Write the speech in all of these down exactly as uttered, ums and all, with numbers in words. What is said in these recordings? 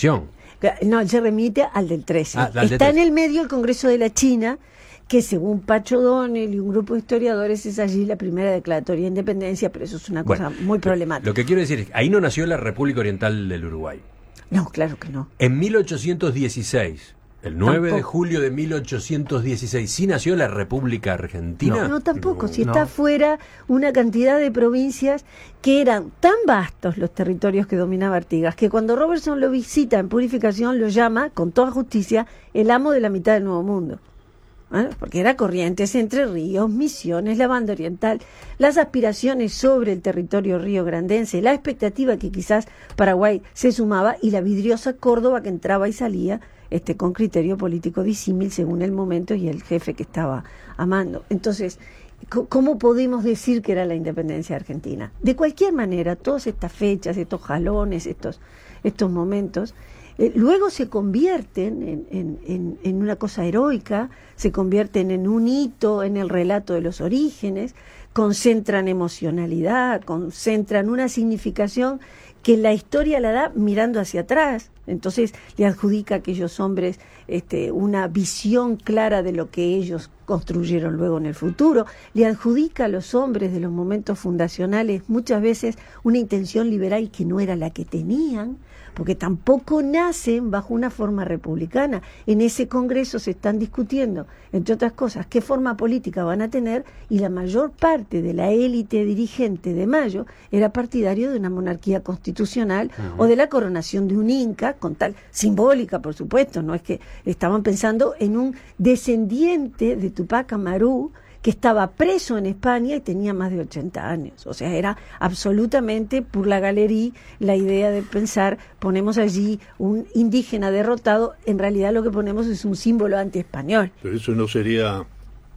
rendición. No, se remite al del trece. Ah, al Está del en el medio el Congreso de la China, que según Pacho O'Donnell y un grupo de historiadores es allí la primera declaratoria de independencia, pero eso es una cosa Bueno, muy problemática. Lo que quiero decir es que ahí no nació la República Oriental del Uruguay. No, claro que no. En mil ochocientos dieciséis, el nueve Tampoco. de julio de mil ochocientos dieciséis, ¿sí nació la República Argentina? No, no tampoco. No, si no. está fuera una cantidad de provincias que eran tan vastos los territorios que dominaba Artigas, que cuando Robertson lo visita en Purificación lo llama, con toda justicia, el amo de la mitad del Nuevo Mundo. ¿Eh? Porque era Corrientes, Entre Ríos, Misiones, la Banda Oriental, las aspiraciones sobre el territorio riograndense, la expectativa que quizás Paraguay se sumaba y la vidriosa Córdoba que entraba y salía este con criterio político disímil según el momento y el jefe que estaba amando. Entonces, ¿cómo podemos decir que era la independencia argentina? De cualquier manera, todas estas fechas, estos jalones, estos, estos momentos, Eh, luego se convierten en, en, en, en una cosa heroica, se convierten en un hito en el relato de los orígenes, concentran emocionalidad, concentran una significación que la historia la da mirando hacia atrás. Entonces le adjudica a aquellos hombres este, una visión clara de lo que ellos construyeron luego en el futuro, le adjudica a los hombres de los momentos fundacionales muchas veces una intención liberal que no era la que tenían, porque tampoco nacen bajo una forma republicana. En ese Congreso se están discutiendo, entre otras cosas, qué forma política van a tener, y la mayor parte de la élite dirigente de Mayo era partidario de una monarquía constitucional uh-huh. o de la coronación de un inca, con tal simbólica, por supuesto, no es que estaban pensando en un descendiente de Tupac Amaru, que estaba preso en España y tenía más de ochenta años. O sea, era absolutamente por la galería la idea de pensar, ponemos allí un indígena derrotado, en realidad lo que ponemos es un símbolo anti-español. Pero eso no sería...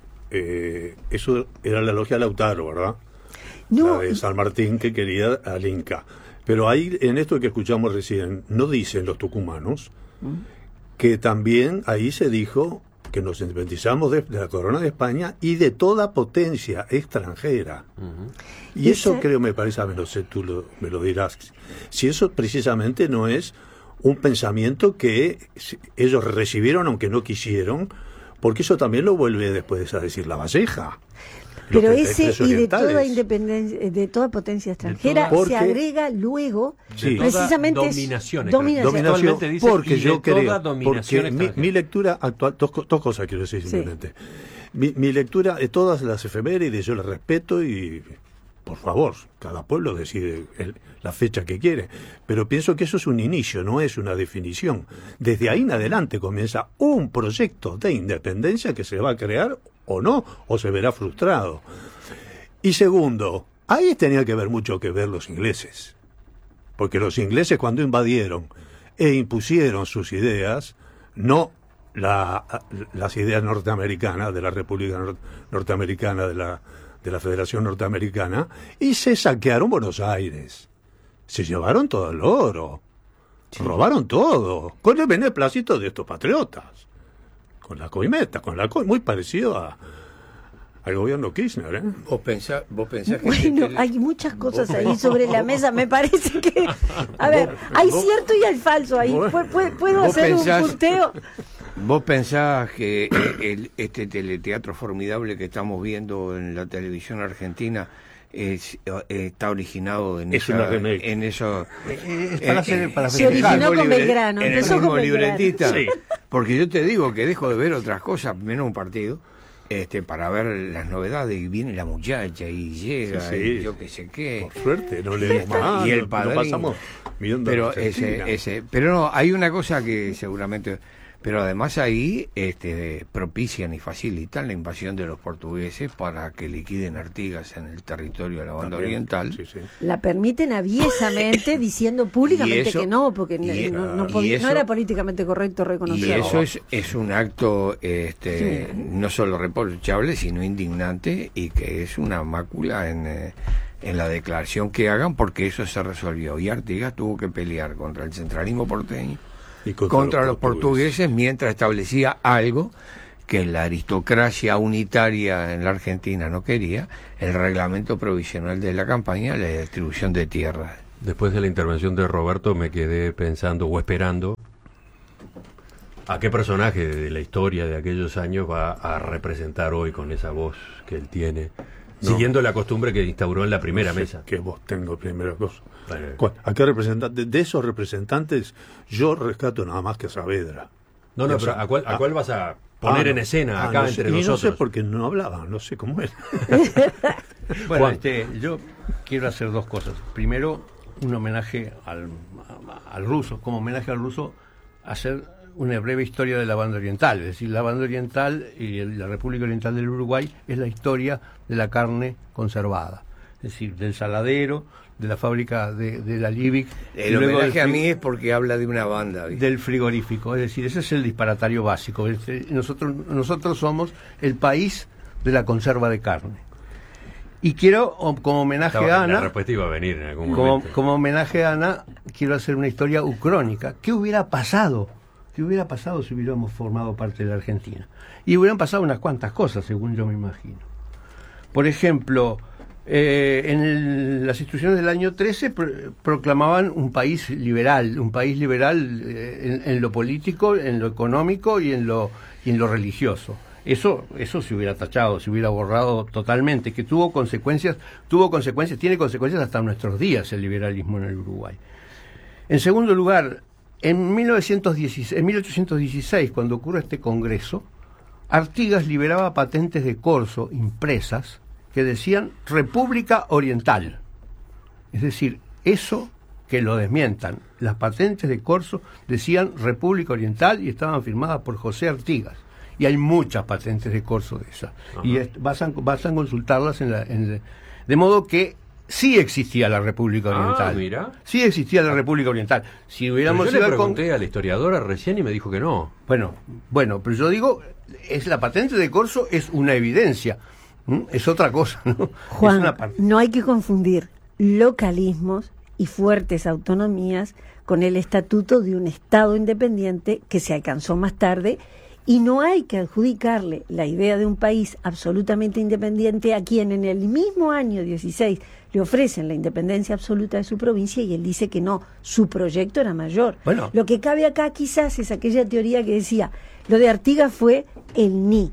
Eh, eso era la logia Lautaro, ¿verdad? No. La de San Martín que quería al Inca. Pero ahí, en esto que escuchamos recién, no dicen los tucumanos ¿Mm? que también ahí se dijo que nos independizamos de, de la corona de España y de toda potencia extranjera. Uh-huh. Y eso Ese... creo, me parece, a mí no sé, tú lo, me lo dirás, si eso precisamente no es un pensamiento que ellos recibieron aunque no quisieron, porque eso también lo vuelve después a decir La Valleja. Pero ese y de toda independencia, de toda potencia extranjera, porque, se agrega luego sí, precisamente dominación, dominación. dominación dice, porque yo creo, porque mi, mi mi lectura actual, dos, dos cosas quiero decir simplemente. Sí. Mi, mi lectura de todas las efemérides yo las respeto y por favor, cada pueblo decide el, la fecha que quiere, pero pienso que eso es un inicio, no es una definición. Desde ahí en adelante comienza un proyecto de independencia que se va a crear o no, o se verá frustrado. Y segundo, ahí tenía que ver mucho que ver los ingleses, porque los ingleses cuando invadieron e impusieron sus ideas, no la, las ideas norteamericanas de la República Nor- Norteamericana, de la, de la Federación Norteamericana, y se saquearon Buenos Aires, se llevaron todo el oro, sí. robaron todo, con el beneplácito de estos patriotas. Con la coimeta, con la co muy parecido a, al gobierno Kirchner, ¿eh? Vos pensás, vos pensás que... Bueno, que... hay muchas cosas ahí sobre la mesa, me parece que... A ver, hay vos, cierto y hay falso ahí. ¿Puedo, puedo hacer pensás, un punteo? ¿Vos pensás que el, este teleteatro formidable que estamos viendo en la televisión argentina Es, está originado en es esa, una remake. en eso es para eh, hacer, para se originó con Belgrano, en el mismo con libretista, sí. porque yo te digo que dejo de ver otras cosas menos un partido este para ver las novedades y viene la muchacha y llega sí, sí. y yo que sé qué, por suerte no le dimos más y el padrín, no pasamos pero ese, ese pero no hay una cosa que seguramente pero además ahí este, propician y facilitan la invasión de los portugueses para que liquiden Artigas en el territorio de la Banda También, Oriental. Sí, sí. La permiten aviesamente diciendo públicamente eso, que no, porque y, no, no, podía, eso, no era políticamente correcto reconocerlo. Y eso es, es un acto este, sí. no solo reprochable, sino indignante y que es una mácula en... Eh, en la declaración que hagan, porque eso se resolvió. Y Artigas tuvo que pelear contra el centralismo porteño y contra, contra los, los portugueses. portugueses mientras establecía algo que la aristocracia unitaria en la Argentina no quería, el reglamento provisional de la campaña, la distribución de tierras. Después de la intervención de Roberto me quedé pensando o esperando a qué personaje de la historia de aquellos años va a representar hoy con esa voz que él tiene, no. siguiendo la costumbre que instauró en la primera no sé mesa. ¿Qué voz tengo, primera cosa? Bueno. ¿A qué representante? De esos representantes, yo rescato nada más que a Saavedra. No, no, o pero sea, ¿a cuál, a cuál vas a poner ah, en no. escena Ah, acá no entre sé, y nosotros? no sé porque no hablaba, no sé cómo es. Bueno, Juan. este, yo quiero hacer dos cosas. Primero, un homenaje al, a- al ruso, como homenaje al ruso, hacer una breve historia de la banda oriental. Es decir, la banda oriental y el- la República Oriental del Uruguay es la historia de la carne conservada. Es decir, del saladero, de la fábrica de, de la Liebig. y El luego homenaje del a fri- mí es porque habla de una banda, ¿viste? del frigorífico. Es decir, ese es el disparatario básico. Este, nosotros, nosotros somos el país de la conserva de carne. Y quiero, o- como homenaje Estaba- a La Ana, respuesta iba a venir en algún como, momento. como homenaje a Ana, quiero hacer una historia ucrónica. ¿Qué hubiera pasado? ¿Qué hubiera pasado si hubiéramos formado parte de la Argentina? Y hubieran pasado unas cuantas cosas, según yo me imagino. Por ejemplo, eh, en el- las instituciones del año trece pro- proclamaban un país liberal, un país liberal eh, en, en lo político, en lo económico y en lo, y en lo religioso. Eso, eso se hubiera tachado, se hubiera borrado totalmente, que tuvo consecuencias, tuvo consecuencias, tiene consecuencias hasta nuestros días el liberalismo en el Uruguay. En segundo lugar, en, mil novecientos dieciséis, en mil ochocientos dieciséis, cuando ocurre este congreso, Artigas liberaba patentes de corso impresas que decían República Oriental. Es decir, eso que lo desmientan. Las patentes de corso decían República Oriental y estaban firmadas por José Artigas. Y hay muchas patentes de corso de esas. Y es- vas, a, vas a consultarlas en la... En la- de modo que sí existía la República Ah, Oriental. mira. Sí existía la República Oriental. Si Pero hubiéramos yo le ido al con- pregunté a la historiadora recién y me dijo que no. Bueno, bueno, pero yo digo, es la patente de corso es una evidencia. ¿Mm? Es otra cosa, ¿no? Juan, es una parte. no hay que confundir localismos y fuertes autonomías con el estatuto de un Estado independiente que se alcanzó más tarde, y no hay que adjudicarle la idea de un país absolutamente independiente a quien en el mismo año dieciséis le ofrecen la independencia absoluta de su provincia y él dice que no, su proyecto era mayor. Bueno. Lo que cabe acá quizás es aquella teoría que decía, lo de Artigas fue el ni.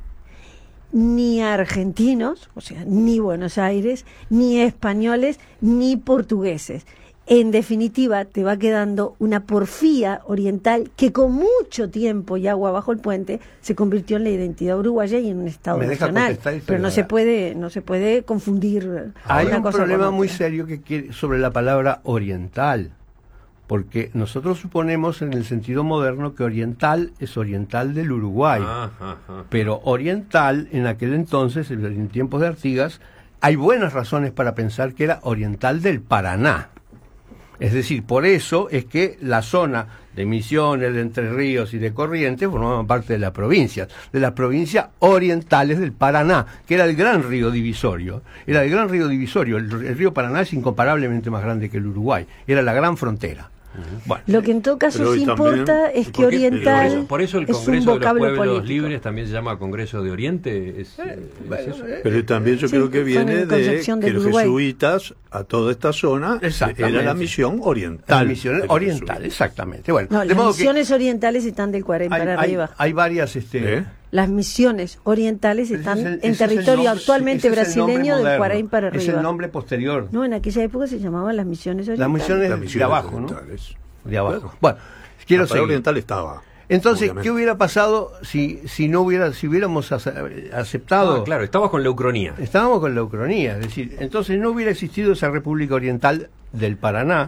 Ni argentinos, o sea, ni Buenos Aires, ni españoles, ni portugueses. En definitiva, te va quedando una porfía oriental que con mucho tiempo y agua bajo el puente se convirtió en la identidad uruguaya y en un Estado ¿Me deja nacional. contestar, Pero no historiadora? se puede, no se puede confundir Hay una un cosa problema con muy otra. serio que quiere, sobre la palabra oriental, porque nosotros suponemos en el sentido moderno que oriental es oriental del Uruguay, Ah, ah, ah. pero oriental en aquel entonces, en en tiempos de Artigas, hay buenas razones para pensar que era oriental del Paraná. Es decir, por eso es que la zona de Misiones, de Entre Ríos y de Corrientes formaban parte de la provincia, de las provincias orientales del Paraná, que era el gran río divisorio. Era el gran río divisorio. El, el río Paraná es incomparablemente más grande que el Uruguay. Era la gran frontera. Bueno, Lo que en todo caso Pero sí hoy también- importa es ¿y que por qué? oriental Por eso, por eso el es un Congreso de los vocablo Pueblos político. Libres también se llama Congreso de Oriente. Es, eh, es bueno, eso. eh, Pero también yo Sí, creo que fue viene en de Concepción que del los Uruguay. jesuitas a toda esta zona Exactamente. era la misión oriental. la misión de los oriental, jesuitas. exactamente. Bueno, No, de las modo que misiones orientales están del cuarenta hay, para hay- arriba. hay varias... Este, ¿Eh? Las misiones orientales Ese están es el- en ese es el territorio nombre- actualmente ese es el nombre brasileño del moderno. Cuaraín para Es arriba. el nombre posterior. No, en aquella época se llamaban las misiones Las orientales. misiones Las de misiones abajo, ¿no? orientales. De abajo. Bueno. Bueno, quiero La palabra seguir. oriental estaba. Entonces, obviamente. ¿qué hubiera pasado si si no hubiera si hubiéramos ace- aceptado? Ah, claro, estabas con la Ucronía. Estábamos con la Ucronía, es decir, entonces no hubiera existido esa República Oriental del Paraná.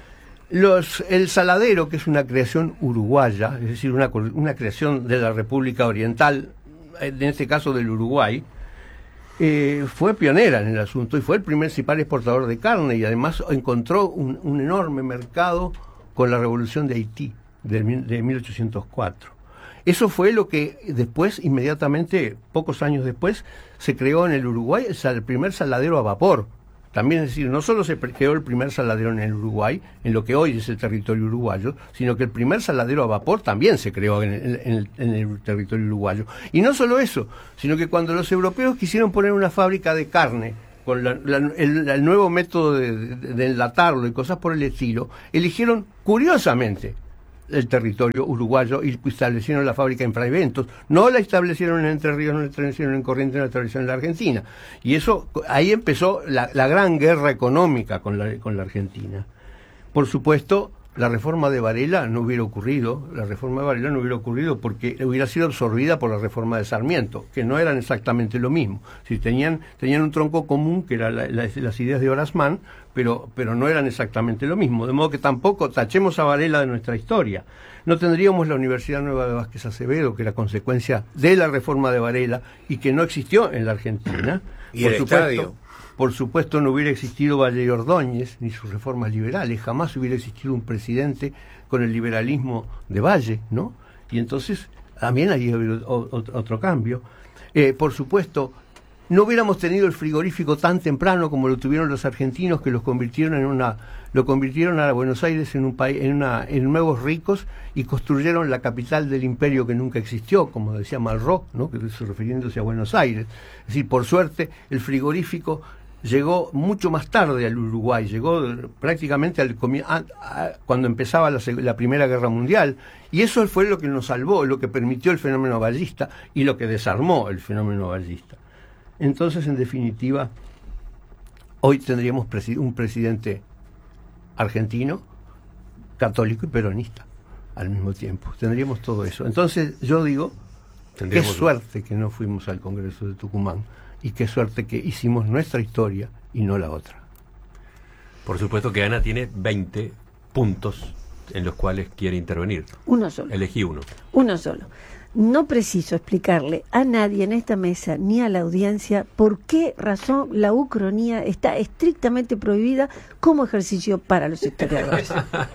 Los el Saladero, que es una creación uruguaya, es decir, una cor- una creación de la República Oriental, en este caso del Uruguay, eh, fue pionera en el asunto y fue el primer principal exportador de carne y además encontró un, un enorme mercado con la Revolución de Haití de, mil- de mil ochocientos cuatro. Eso fue lo que después, inmediatamente, pocos años después, se creó en el Uruguay el, sal- el primer saladero a vapor. También, es decir, no solo se pre- creó el primer saladero en el Uruguay, en lo que hoy es el territorio uruguayo, sino que el primer saladero a vapor también se creó en el, en el- en el territorio uruguayo. Y no solo eso, sino que cuando los europeos quisieron poner una fábrica de carne con la, la, el, el nuevo método de, de, de enlatarlo y cosas por el estilo, eligieron curiosamente el territorio uruguayo y establecieron la fábrica en Fraiventos. No la establecieron en Entre Ríos, no la establecieron en Corrientes, no la establecieron en la Argentina. Y eso, ahí empezó la, la gran guerra económica con la, con la Argentina. Por supuesto, la reforma de Varela no hubiera ocurrido, la reforma de Varela no hubiera ocurrido porque hubiera sido absorbida por la reforma de Sarmiento, que no eran exactamente lo mismo. Si tenían, tenían un tronco común, que eran la, la, las ideas de Horace Mann, pero, pero no eran exactamente lo mismo. De modo que tampoco tachemos a Varela de nuestra historia. No tendríamos la Universidad Nueva de Vázquez Acevedo, que era consecuencia de la reforma de Varela y que no existió en la Argentina. Y por el supuesto, estadio. Por supuesto no hubiera existido Valle y Ordóñez ni sus reformas liberales, jamás hubiera existido un presidente con el liberalismo de Valle, ¿no? Y entonces también hay otro cambio. Eh, por supuesto, no hubiéramos tenido el frigorífico tan temprano como lo tuvieron los argentinos, que los convirtieron en una, lo convirtieron a Buenos Aires en un país, en una, en nuevos ricos, y construyeron la capital del imperio que nunca existió, como decía Malraux, ¿no? Que refiriéndose a Buenos Aires. Es decir, por suerte, el frigorífico llegó mucho más tarde al Uruguay, llegó prácticamente al a, a, cuando empezaba la, la Primera Guerra Mundial, y eso fue lo que nos salvó, lo que permitió el fenómeno vallista y lo que desarmó el fenómeno vallista. Entonces, en definitiva, hoy tendríamos presi- un presidente argentino, católico y peronista al mismo tiempo. Tendríamos todo eso. Entonces, yo digo, qué suerte que no fuimos al Congreso de Tucumán. Y qué suerte que hicimos nuestra historia y no la otra. Por supuesto que Ana tiene veinte puntos en los cuales quiere intervenir. Uno solo. Elegí uno. Uno solo. No preciso explicarle a nadie en esta mesa ni a la audiencia por qué razón la ucronía está estrictamente prohibida como ejercicio para los historiadores.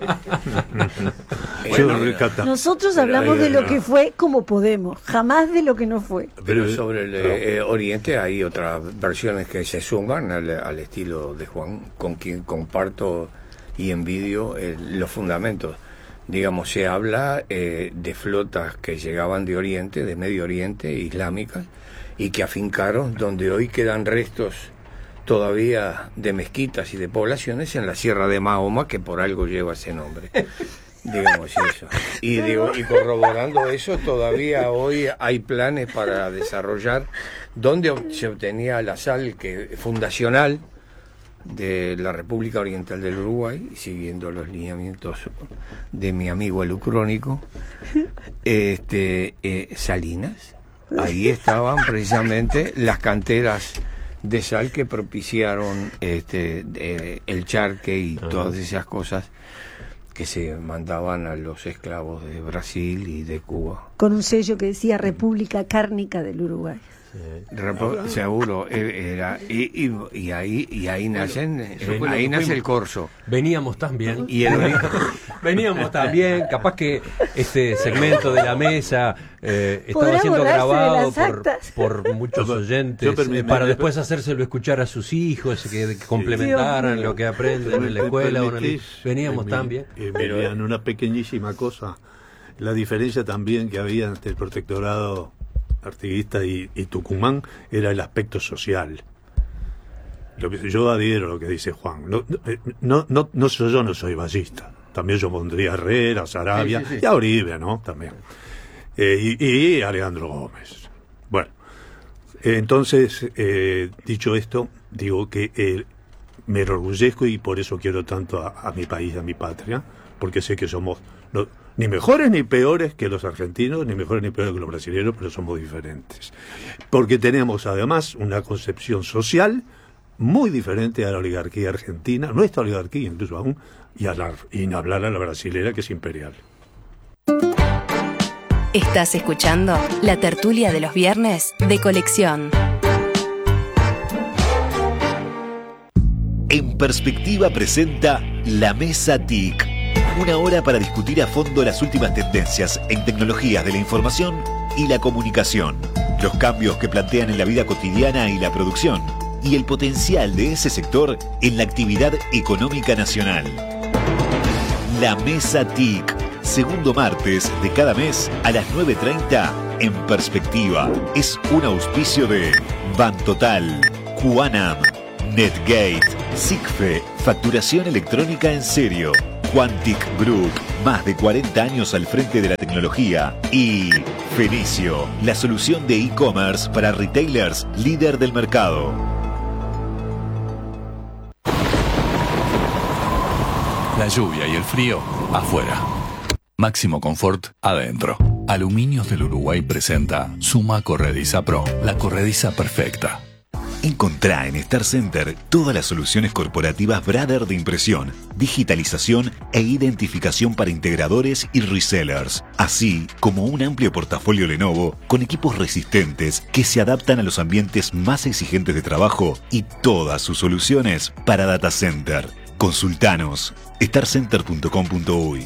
Bueno, Nosotros hablamos de lo que fue como podemos, jamás de lo que no fue. Pero sobre el eh, Oriente hay otras versiones que se suman al, al estilo de Juan, con quien comparto y envidio eh, los fundamentos. Digamos, se habla eh, de flotas que llegaban de Oriente, de Medio Oriente, islámicas, y que afincaron donde hoy quedan restos todavía de mezquitas y de poblaciones en la Sierra de Mahoma, que por algo lleva ese nombre. Digamos eso. Y, digo, y corroborando eso, todavía hoy hay planes para desarrollar donde se obtenía la sal que fundacional de la República Oriental del Uruguay, siguiendo los lineamientos de mi amigo el ucrónico, este, eh, Salinas. Ahí estaban precisamente las canteras de sal que propiciaron este, eh, el charque y uh-huh. todas esas cosas que se mandaban a los esclavos de Brasil y de Cuba. Con un sello que decía República Cárnica del Uruguay. Sí. Repo, seguro era y, y, y ahí y ahí nacen eh, ahí nace fuimos. El corso. Veníamos tan bien y el, veníamos tan bien, capaz que este segmento de la mesa eh, estaba siendo grabado por, por muchos oyentes eh, para después hacérselo escuchar a sus hijos que, que complementaran sí, lo que aprenden en la escuela o en el, veníamos tan bien. Pero en una pequeñísima cosa, la diferencia también que había entre el protectorado artiguista y, y Tucumán era el aspecto social. Lo que, yo adhiero a lo que dice Juan. No, no, no, no soy, yo no soy vallista. También yo pondría a Herrera, a Sarabia sí, sí, sí. y a Uribe, ¿no? También. Eh, y, y Alejandro Gómez. Bueno, eh, entonces, eh, dicho esto, digo que eh, me enorgullezco y por eso quiero tanto a, a mi país, a mi patria, porque sé que somos... No, ni mejores ni peores que los argentinos, ni mejores ni peores que los brasileños, pero somos diferentes. Porque tenemos además una concepción social muy diferente a la oligarquía argentina, nuestra oligarquía incluso aún, y, a la, y hablar a la brasilera que es imperial. Estás escuchando la tertulia de los viernes de Colección. En Perspectiva presenta La Mesa T I C. Una hora para discutir a fondo las últimas tendencias en tecnologías de la información y la comunicación, los cambios que plantean en la vida cotidiana y la producción, y el potencial de ese sector en la actividad económica nacional. La Mesa T I C, segundo martes de cada mes a las nueve treinta en Perspectiva. Es un auspicio de Bantotal, Cuanam, Netgate, Sigfe, facturación electrónica en serio. Quantic Group, más de cuarenta años al frente de la tecnología. Y Fenicio, la solución de e-commerce para retailers líder del mercado. La lluvia y el frío afuera. Máximo confort adentro. Aluminios del Uruguay presenta Suma Corrediza Pro, la corrediza perfecta. Encontrá en Star Center todas las soluciones corporativas Brother de impresión, digitalización e identificación para integradores y resellers, así como un amplio portafolio Lenovo con equipos resistentes que se adaptan a los ambientes más exigentes de trabajo y todas sus soluciones para data center. Consultanos star center punto com punto uy.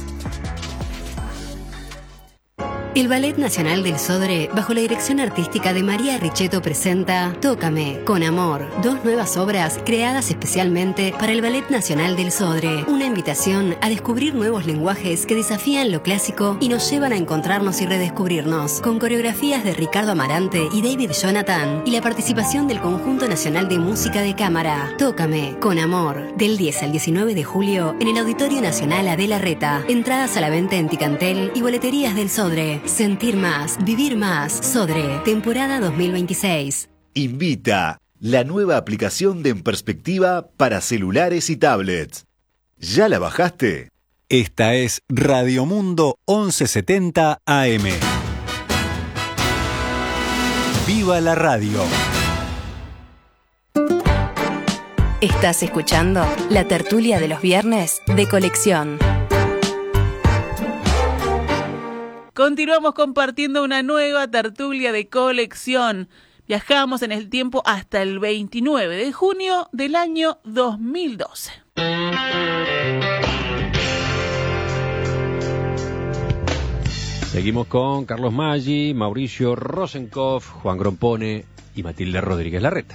El Ballet Nacional del Sodre, bajo la dirección artística de María Richetto, presenta Tócame, con amor, dos nuevas obras creadas especialmente para el Ballet Nacional del Sodre. Una invitación a descubrir nuevos lenguajes que desafían lo clásico y nos llevan a encontrarnos y redescubrirnos, con coreografías de Ricardo Amarante y David Jonathan, y la participación del Conjunto Nacional de Música de Cámara. Tócame, con amor, del diez al diecinueve de julio, en el Auditorio Nacional Adela Reta. Entradas a la venta en Ticantel y boleterías del Sodre. Sentir más, vivir más. Sodre, temporada dos mil veintiséis. Invita la nueva aplicación de En Perspectiva para celulares y tablets. ¿Ya la bajaste? Esta es Radio Mundo once setenta A M. ¡Viva la radio! Estás escuchando la tertulia de los viernes de Colección. Continuamos compartiendo una nueva tertulia de Colección. Viajamos en el tiempo hasta el veintinueve de junio del año dos mil doce. Seguimos con Carlos Maggi, Mauricio Rosenkopf, Juan Grompone y Matilde Rodríguez Larreta.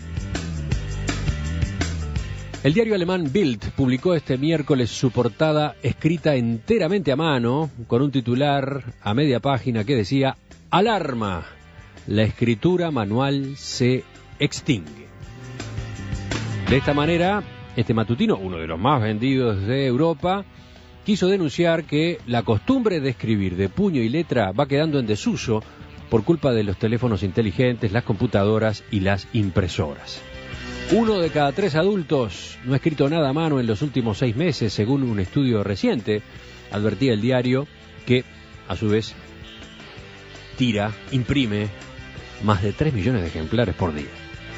El diario alemán Bild publicó este miércoles su portada escrita enteramente a mano, con un titular a media página que decía: ¡Alarma! La escritura manual se extingue. De esta manera, este matutino, uno de los más vendidos de Europa, quiso denunciar que la costumbre de escribir de puño y letra va quedando en desuso por culpa de los teléfonos inteligentes, las computadoras y las impresoras. Uno de cada tres adultos no ha escrito nada a mano en los últimos seis meses, según un estudio reciente, advertía el diario, que a su vez tira, imprime más de tres millones de ejemplares por día.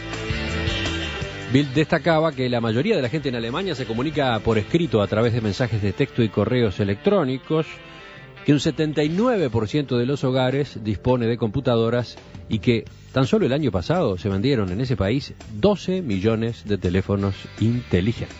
Bild destacaba que la mayoría de la gente en Alemania se comunica por escrito a través de mensajes de texto y correos electrónicos, que un setenta y nueve por ciento de los hogares dispone de computadoras y que tan solo el año pasado se vendieron en ese país doce millones de teléfonos inteligentes.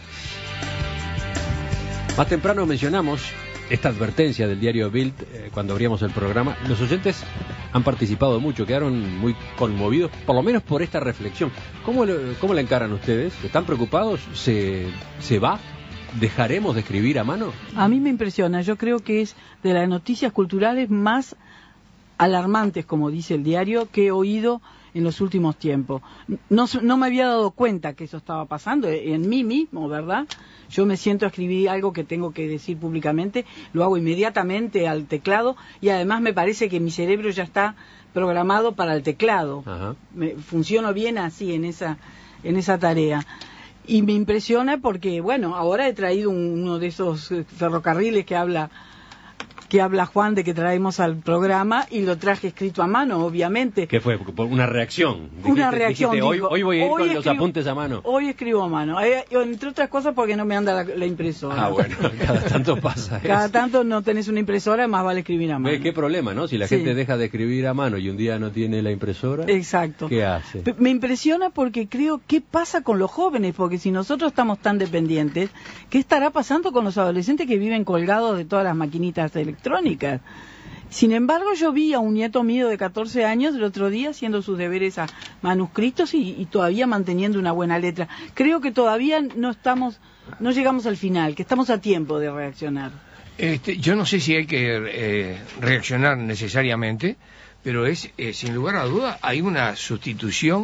Más temprano mencionamos esta advertencia del diario Bild eh, cuando abríamos el programa. Los oyentes han participado mucho, quedaron muy conmovidos, por lo menos por esta reflexión. ¿Cómo, lo, cómo la encaran ustedes? ¿Están preocupados? ¿Se, se va? ¿Dejaremos de escribir a mano? A mí me impresiona, yo creo que es de las noticias culturales más alarmantes, como dice el diario, que he oído en los últimos tiempos. No, no me había dado cuenta que eso estaba pasando en mí mismo, ¿verdad? Yo me siento a escribir algo que tengo que decir públicamente, lo hago inmediatamente al teclado y además me parece que mi cerebro ya está programado para el teclado. Ajá. Me, funciono bien así en esa, en esa tarea. Y me impresiona porque, bueno, ahora he traído un, uno de esos ferrocarriles que habla que habla Juan de que traemos al programa y lo traje escrito a mano, obviamente. ¿Qué fue? ¿Por una reacción? Dijiste, una reacción. Dijiste, digo, hoy, hoy voy a ir con escribo, los apuntes a mano. Hoy escribo a mano, eh, entre otras cosas porque no me anda la, la impresora. Ah, bueno, cada tanto pasa eso. Cada tanto no tenés una impresora, más vale escribir a mano. ¿Ves qué problema, no? Si la sí. gente deja de escribir a mano y un día no tiene la impresora, exacto. ¿Qué hace? Me impresiona porque creo, ¿qué pasa con los jóvenes? Porque si nosotros estamos tan dependientes, ¿qué estará pasando con los adolescentes que viven colgados de todas las maquinitas electrónicas? Sin embargo, yo vi a un nieto mío de catorce años el otro día haciendo sus deberes a manuscritos y, y todavía manteniendo una buena letra. Creo que todavía no estamos, no llegamos al final, que estamos a tiempo de reaccionar. Este, yo no sé si hay que eh, reaccionar necesariamente, pero es, eh, sin lugar a duda, hay una sustitución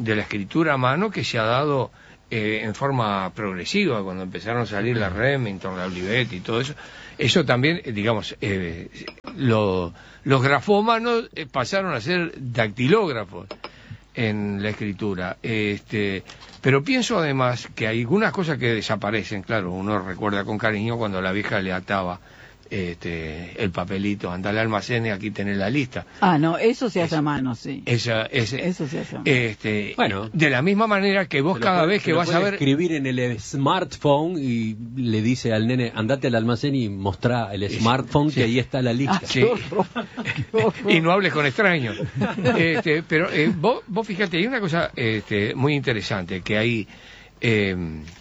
de la escritura a mano que se ha dado eh, en forma progresiva, cuando empezaron a salir la Remington, la Olivetti y todo eso. Eso también, digamos, eh, lo, los grafómanos eh, pasaron a ser dactilógrafos en la escritura. Este, pero pienso además que hay algunas cosas que desaparecen, claro, uno recuerda con cariño cuando la vieja le ataba este, el papelito, anda al almacén y aquí tenés la lista. Ah, no, eso se hace a mano, sí. Esa, ese, eso se hace a mano. Este, bueno, de la misma manera que vos cada puede, vez que vas a ver... escribir en el smartphone y le dice al nene, andate al almacén y mostrá el smartphone, sí, que ahí está la lista. Ah, sí. Y no hables con extraños. Este, pero eh, vos, vos fíjate, hay una cosa este, muy interesante, que hay... Eh,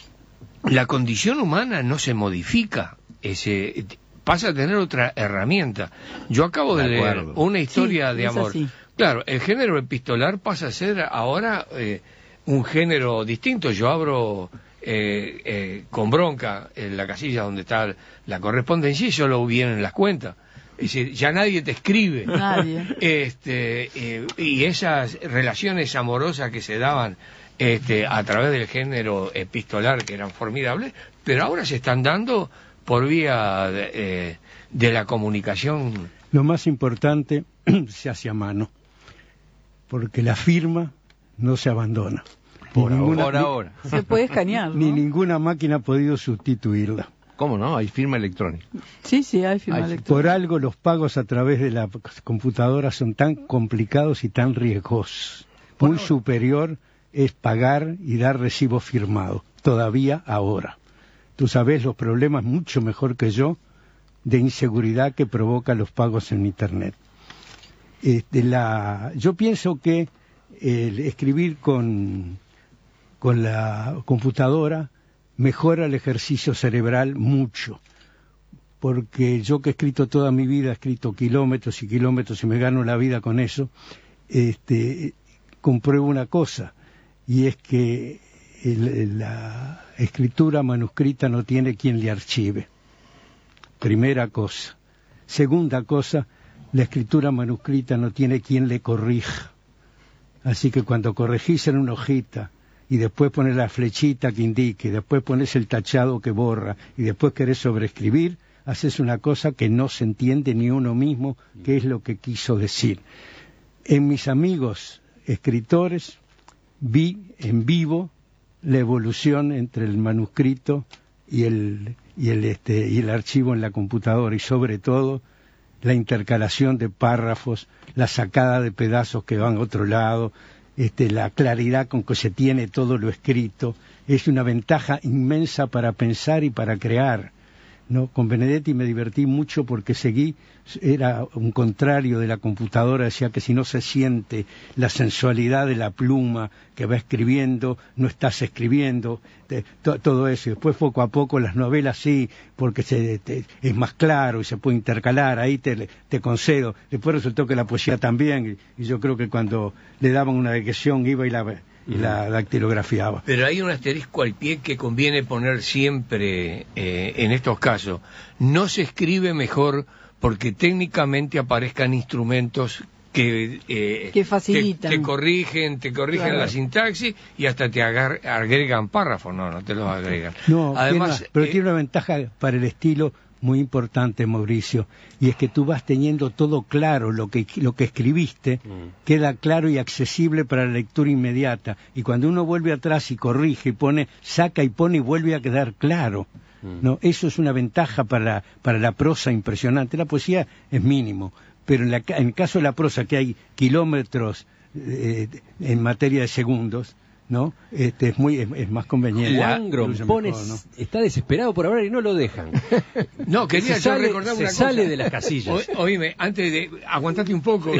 la condición humana no se modifica, ese... pasa a tener otra herramienta. Yo acabo de, de leer una historia sí, de amor. Así. Claro, el género epistolar pasa a ser ahora eh, un género distinto. Yo abro eh, eh, con bronca en la casilla donde está la correspondencia y solo vienen las cuentas. Es decir, ya nadie te escribe. Nadie. Este, eh, y esas relaciones amorosas que se daban este, a través del género epistolar, que eran formidables, pero ahora se están dando por vía de, eh, de la comunicación. Lo más importante se hace a mano, porque la firma no se abandona. Por, ninguna, por ahora. Ni, se puede escanear, ¿no? Ni ninguna máquina ha podido sustituirla. ¿Cómo no? Hay firma electrónica. Sí, sí, hay firma hay, electrónica. Por algo los pagos a través de la computadora son tan complicados y tan riesgosos. Muy ahora. Superior es pagar y dar recibo firmado, todavía ahora. Tú sabes los problemas mucho mejor que yo de inseguridad que provoca los pagos en Internet. Este, la, yo pienso que el escribir con, con la computadora mejora el ejercicio cerebral mucho, porque yo que he escrito toda mi vida, he escrito kilómetros y kilómetros y me gano la vida con eso, este, compruebo una cosa, y es que el, la escritura manuscrita no tiene quien le archive. Primera cosa. Segunda cosa, la escritura manuscrita no tiene quien le corrija. Así que cuando corregís en una hojita y después pones la flechita que indique, y después pones el tachado que borra y después querés sobreescribir, haces una cosa que no se entiende ni uno mismo qué es lo que quiso decir. En mis amigos escritores vi en vivo la evolución entre el manuscrito y el y el este y el archivo en la computadora, y sobre todo la intercalación de párrafos, la sacada de pedazos que van a otro lado, este la claridad con que se tiene todo lo escrito, es una ventaja inmensa para pensar y para crear. No, con Benedetti me divertí mucho porque seguí, era un contrario de la computadora, decía que si no se siente la sensualidad de la pluma que va escribiendo, no estás escribiendo, te, to, todo eso. Y después poco a poco las novelas sí, porque se, te, es más claro y se puede intercalar, ahí te, te concedo. Después resultó que la poesía también, y, y yo creo que cuando le daban una dedicación iba y la... y la dactilografiaba. Pero hay un asterisco al pie que conviene poner siempre eh, en estos casos. No se escribe mejor porque técnicamente aparezcan instrumentos que, eh, que facilitan. Te, te corrigen, te corrigen claro. la sintaxis y hasta te agar, agregan párrafos. No, no te los agregan. No, además, tiene una, pero eh, tiene una ventaja para el estilo muy importante, Mauricio, y es que tú vas teniendo todo claro, lo que lo que escribiste mm. queda claro y accesible para la lectura inmediata, y cuando uno vuelve atrás y corrige y pone, saca y pone y vuelve a quedar claro. Mm. No, eso es una ventaja para para la prosa impresionante. La poesía es mínimo, pero en, la, en el caso de la prosa, que hay kilómetros eh, en materia de segundos, ¿no? Este es muy es, es más conveniente. Juan Grompones ¿no? está desesperado por hablar y no lo dejan. No, quería se yo sale, recordar se una sale cosa. de las casillas. O, oíme, antes de aguantate un poco.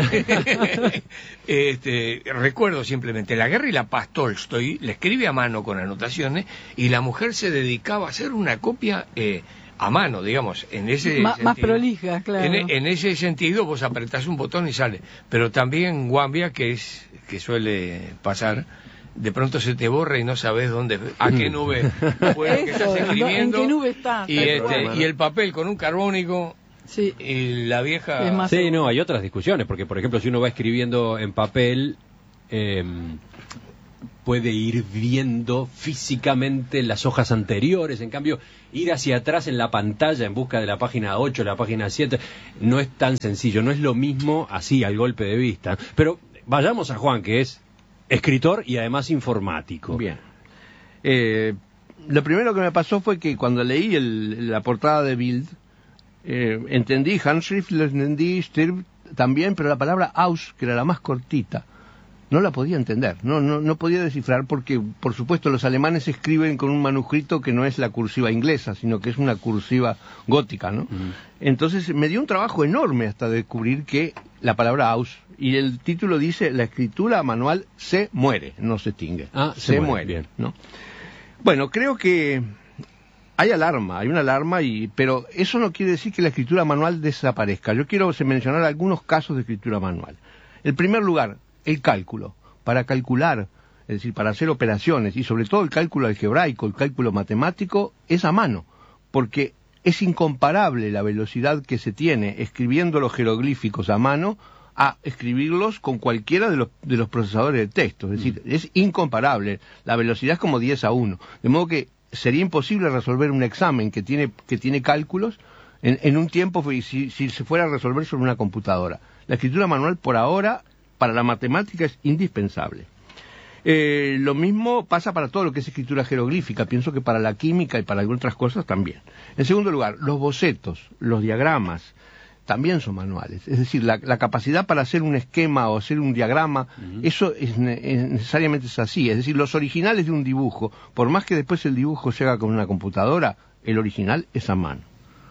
este, recuerdo simplemente La guerra y la paz, Tolstoy le escribe a mano con anotaciones y la mujer se dedicaba a hacer una copia eh, a mano, digamos, en ese Ma, sentido, más prolija, claro. En, en ese sentido vos apretás un botón y sale. Pero también Guambia, que es que suele pasar, de pronto se te borra y no sabes dónde, a qué nube fue que estás escribiendo. ¿En qué nube está? Y, este, y el papel con un carbónico. Sí. Y la vieja... Sí, no, hay otras discusiones, porque por ejemplo si uno va escribiendo en papel, eh, puede ir viendo físicamente las hojas anteriores. En cambio, ir hacia atrás en la pantalla en busca de la página ocho, la página siete, no es tan sencillo, no es lo mismo así al golpe de vista. Pero vayamos a Juan, que es escritor y además informático. Bien. Eh, lo primero que me pasó fue que cuando leí el, la portada de Bild, eh, entendí Handschrift, lo entendí Stirb también, pero la palabra Aus, que era la más cortita, no la podía entender, no, no, no podía descifrar porque, por supuesto, los alemanes escriben con un manuscrito que no es la cursiva inglesa, sino que es una cursiva gótica, ¿no? Uh-huh. Entonces me dio un trabajo enorme hasta descubrir que la palabra Aus, y el título dice, la escritura manual se muere, no se extingue, ah, se, se muere, muere, bien. ¿no? Bueno, creo que hay alarma, hay una alarma, y pero eso no quiere decir que la escritura manual desaparezca. Yo quiero mencionar algunos casos de escritura manual. En primer lugar, el cálculo. Para calcular, es decir, para hacer operaciones, y sobre todo el cálculo algebraico, el cálculo matemático, es a mano, porque es incomparable la velocidad que se tiene escribiendo los jeroglíficos a mano a escribirlos con cualquiera de los, de los procesadores de texto. Es decir, mm. es incomparable. La velocidad es como diez a uno. De modo que sería imposible resolver un examen que tiene, que tiene cálculos en, en un tiempo si, si se fuera a resolver sobre una computadora. La escritura manual, por ahora, para la matemática es indispensable. Eh, lo mismo pasa para todo lo que es escritura jeroglífica. Pienso que para la química y para algunas otras cosas también. En segundo lugar, los bocetos, los diagramas, también son manuales. Es decir, la, la capacidad para hacer un esquema o hacer un diagrama, uh-huh. eso es, es, necesariamente es así. Es decir, los originales de un dibujo, por más que después el dibujo se haga con una computadora, el original es a mano.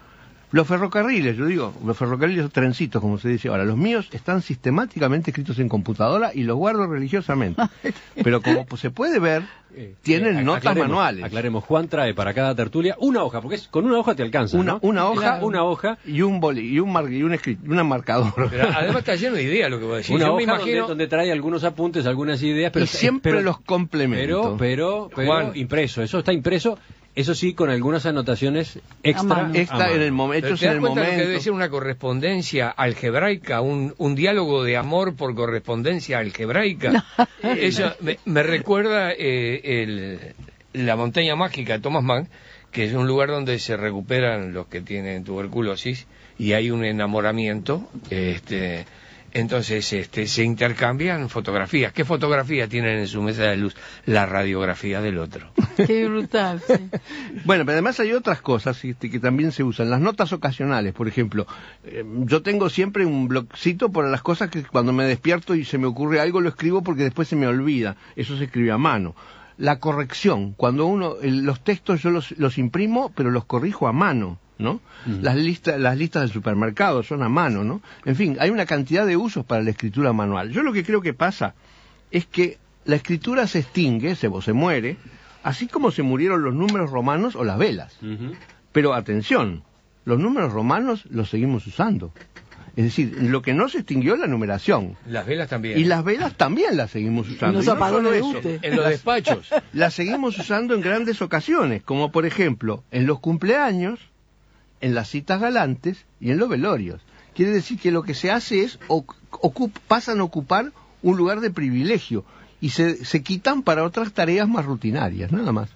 Los ferrocarriles, yo digo, los ferrocarriles o trencitos, como se dice ahora, los míos están sistemáticamente escritos en computadora y los guardo religiosamente. Pero como se puede ver, tienen eh, notas aclaremos, manuales. Aclaremos, Juan trae para cada tertulia una hoja, porque es, con una hoja te alcanza, una, ¿no? Una hoja, claro. una hoja y un boli, y un, mar, y un, escrit, un marcador. Pero además está lleno de ideas lo que voy a decir. Una yo hoja me imagino... donde, donde trae algunos apuntes, algunas ideas, pero y siempre pero, los complemento. Pero, pero, pero Juan, impreso, eso está impreso. Eso sí, con algunas anotaciones extra. Extra en el momento. ¿Te das en el cuenta momento. Lo que debe ser una correspondencia algebraica, un, un diálogo de amor por correspondencia algebraica? No. Eso me, me recuerda eh, el, la montaña mágica de Thomas Mann, que es un lugar donde se recuperan los que tienen tuberculosis y hay un enamoramiento. Este, entonces este, se intercambian fotografías. ¿Qué fotografía tienen en su mesa de luz? La radiografía del otro. Qué brutal. Sí. Bueno, pero además hay otras cosas este, que también se usan. Las notas ocasionales, por ejemplo. Eh, yo tengo siempre un blogcito por las cosas que cuando me despierto y se me ocurre algo lo escribo porque después se me olvida. Eso se escribe a mano. La corrección. Cuando uno, el, los textos yo los, los imprimo, pero los corrijo a mano, ¿no? Uh-huh. Las listas, las listas del supermercado son a mano, ¿no? En fin, hay una cantidad de usos para la escritura manual. Yo lo que creo que pasa es que la escritura se extingue, se, se muere, así como se murieron los números romanos o las velas. Uh-huh. Pero atención, los números romanos los seguimos usando. Es decir, lo que no se extinguió es la numeración. Las velas también. Y las velas también las seguimos usando. Y no solo de eso, usted. En los despachos. Las seguimos usando en grandes ocasiones, como por ejemplo, en los cumpleaños, en las citas galantes y en los velorios. Quiere decir que lo que se hace es, ocup, pasan a ocupar un lugar de privilegio y se, se quitan para otras tareas más rutinarias, nada más.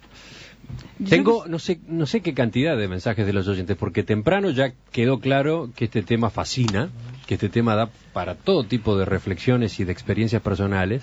Tengo, no sé, no sé qué cantidad de mensajes de los oyentes, porque temprano ya quedó claro que este tema fascina, que este tema da para todo tipo de reflexiones y de experiencias personales,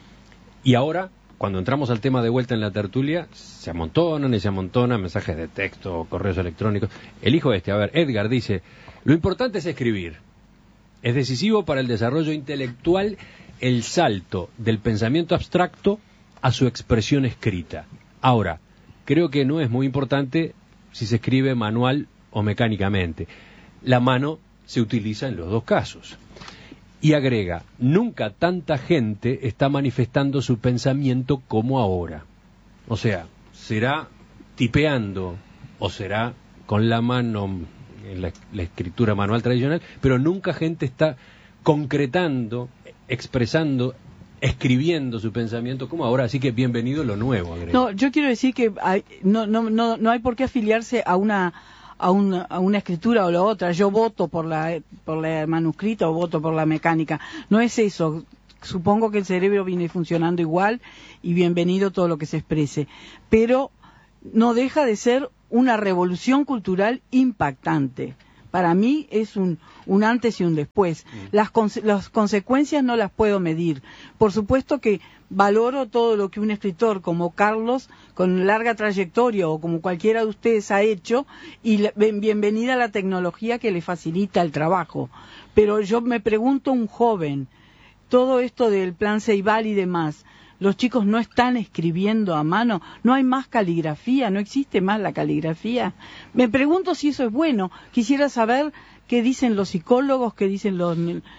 y ahora, cuando entramos al tema de vuelta en la tertulia, se amontonan y se amontonan mensajes de texto, correos electrónicos. Elijo este, a ver, Edgar dice, lo importante es escribir, es decisivo para el desarrollo intelectual el salto del pensamiento abstracto a su expresión escrita. Ahora, creo que no es muy importante si se escribe manual o mecánicamente. La mano se utiliza en los dos casos. Y agrega, nunca tanta gente está manifestando su pensamiento como ahora. O sea, será tipeando o será con la mano en la, la escritura manual tradicional, pero nunca gente está concretando, expresando, escribiendo su pensamiento como ahora, así que bienvenido lo nuevo. Agrega. No, yo quiero decir que hay, no, no, no, no hay por qué afiliarse a una a una, a una escritura o la otra. Yo voto por la por la manuscrita o voto por la mecánica. No es eso. supongo que el cerebro viene funcionando igual y bienvenido todo lo que se exprese, pero no deja de ser una revolución cultural impactante. Para mí es un, un antes y un después. Las, conse- las consecuencias no las puedo medir. Por supuesto que valoro todo lo que un escritor como Carlos, con larga trayectoria, o como cualquiera de ustedes ha hecho, y la, bienvenida a la tecnología que le facilita el trabajo. Pero yo me pregunto, un joven, todo esto del plan Ceibal y demás, los chicos no están escribiendo a mano, no hay más caligrafía, no existe más la caligrafía. Me pregunto si eso es bueno. Quisiera saber qué dicen los psicólogos, qué dicen los,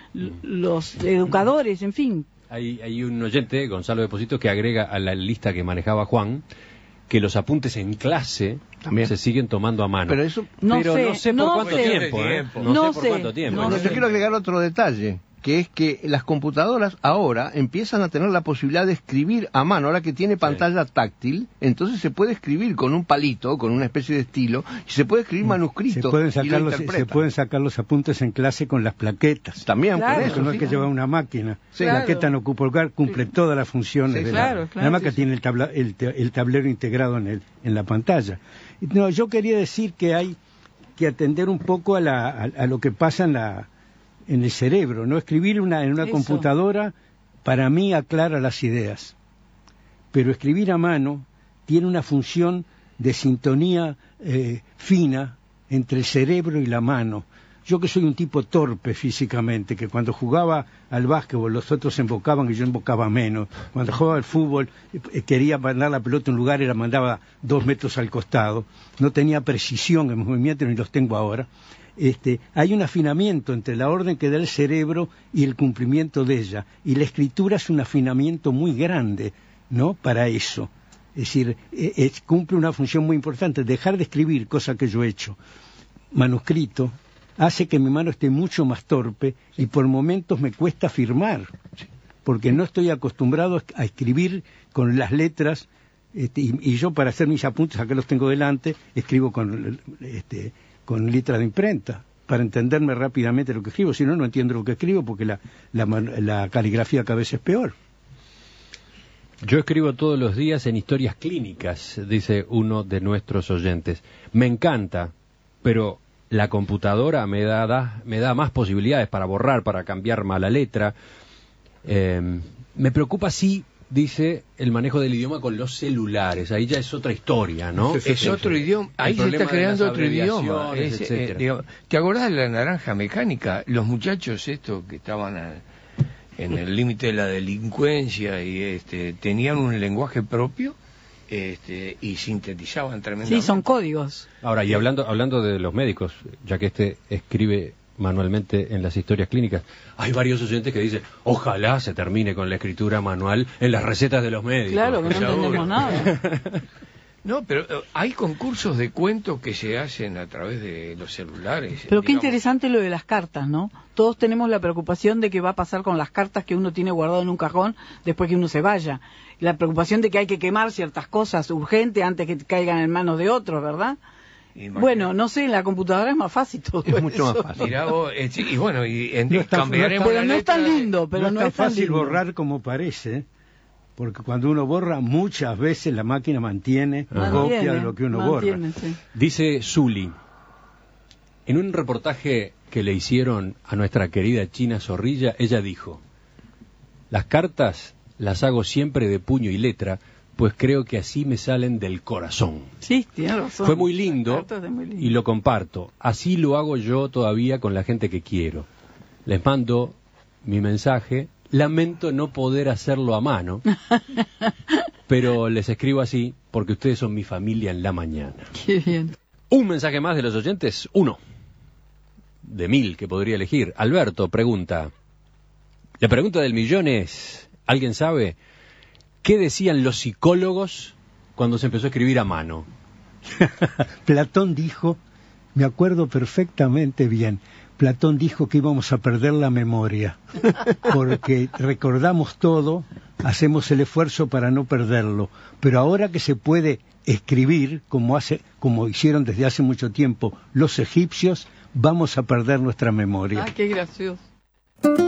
los educadores, en fin. Hay, hay un oyente, Gonzalo Deposito, que agrega a la lista que manejaba Juan que los apuntes en clase también se siguen tomando a mano. Pero eso no Pero sé, no sé por no cuánto sé. tiempo, ¿eh? No, No sé por sé, cuánto tiempo. no Bueno, sé. yo quiero agregar otro detalle, que es que las computadoras ahora empiezan a tener la posibilidad de escribir a mano, ahora que tiene pantalla táctil, entonces se puede escribir con un palito, con una especie de estilo, y se puede escribir manuscrito. Se pueden y sacar, lo los, se interpretan. pueden sacar los apuntes en clase con las plaquetas. También, Claro, por Porque eso, no hay sí. que llevar una máquina. Sí. La Claro. plaqueta no ocupa lugar, cumple todas las funciones Sí, de claro, la, claro, la máquina, sí, sí. tiene el, tabla, el, te- el tablero integrado en, el, en la pantalla. No, yo quería decir que hay que atender un poco a, la, a, a lo que pasa en la en el cerebro, no escribir una, en una Eso. computadora para mí aclara las ideas, pero escribir a mano tiene una función de sintonía eh, fina entre el cerebro y la mano. Yo que soy un tipo torpe físicamente, que cuando jugaba al básquetbol los otros embocaban y yo embocaba menos. Cuando jugaba al fútbol eh, quería mandar la pelota a un lugar y la mandaba dos metros al costado. No tenía precisión en movimiento, ni los tengo ahora. Este, hay un afinamiento entre la orden que da el cerebro y el cumplimiento de ella. Y la escritura es un afinamiento muy grande, ¿no?, para eso. Es decir, eh, eh, cumple una función muy importante. Dejar de escribir, cosa que yo he hecho, manuscrito, hace que mi mano esté mucho más torpe y por momentos me cuesta firmar, porque no estoy acostumbrado a escribir con las letras, este, y, y yo para hacer mis apuntes, acá los tengo delante, escribo con, este, con letra de imprenta, para entenderme rápidamente lo que escribo, si no, no entiendo lo que escribo, porque la, la, la caligrafía cada vez es peor. Yo escribo todos los días en historias clínicas, dice uno de nuestros oyentes. Me encanta, pero la computadora me da, da, me da más posibilidades para borrar, para cambiar mala letra. Eh, me preocupa, sí, dice, el manejo del idioma con los celulares. Ahí ya es otra historia, ¿no? Es otro idioma. Ahí El se está problema de creando las otro idioma. abreviaciones, Es, eh, etcétera. digamos, ¿te acordás de la naranja mecánica? Los muchachos estos que estaban a- en el límite de la delincuencia y este, tenían un lenguaje propio este, y sintetizaban tremendamente. Sí, son códigos. Ahora, y hablando, hablando de los médicos, ya que este escribe manualmente en las historias clínicas, hay varios oyentes que dicen, ojalá se termine con la escritura manual en las recetas de los médicos. Claro, que no Seguro. entendemos nada. No, pero eh, hay concursos de cuentos que se hacen a través de los celulares. Pero qué digamos. interesante lo de las cartas, ¿no? Todos tenemos la preocupación de qué va a pasar con las cartas que uno tiene guardado en un cajón después que uno se vaya. La preocupación de que hay que quemar ciertas cosas urgentes antes que caigan en manos de otros, ¿verdad? Imagínate. Bueno, no sé, en la computadora es más fácil todo Es mucho eso. más fácil. Mirá vos, eh, sí, y bueno, y en- No está- cambiaremos no Pero la no es tan letra de- lindo, pero no, no, es tan es tan fácil lindo. borrar como parece, porque cuando uno borra, muchas veces la máquina mantiene Ajá. copia de lo que uno mantiene, borra. sí. Dice Zuli, en un reportaje que le hicieron a nuestra querida China Zorrilla, ella dijo, las cartas las hago siempre de puño y letra, pues creo que así me salen del corazón. Sí, tiene razón. Fue muy lindo Las cartas es muy lindo. y lo comparto. Así lo hago yo todavía con la gente que quiero. Les mando mi mensaje. Lamento no poder hacerlo a mano, pero les escribo así porque ustedes son mi familia en la mañana. Qué bien. Un mensaje más de los oyentes, uno de mil que podría elegir. Alberto pregunta, la pregunta del millón es, ¿alguien sabe qué decían los psicólogos cuando se empezó a escribir a mano? Platón dijo, me acuerdo perfectamente bien, Platón dijo que íbamos a perder la memoria, porque recordamos todo, hacemos el esfuerzo para no perderlo, pero ahora que se puede escribir, como, hace, como hicieron desde hace mucho tiempo los egipcios, vamos a perder nuestra memoria. Ah, qué gracioso.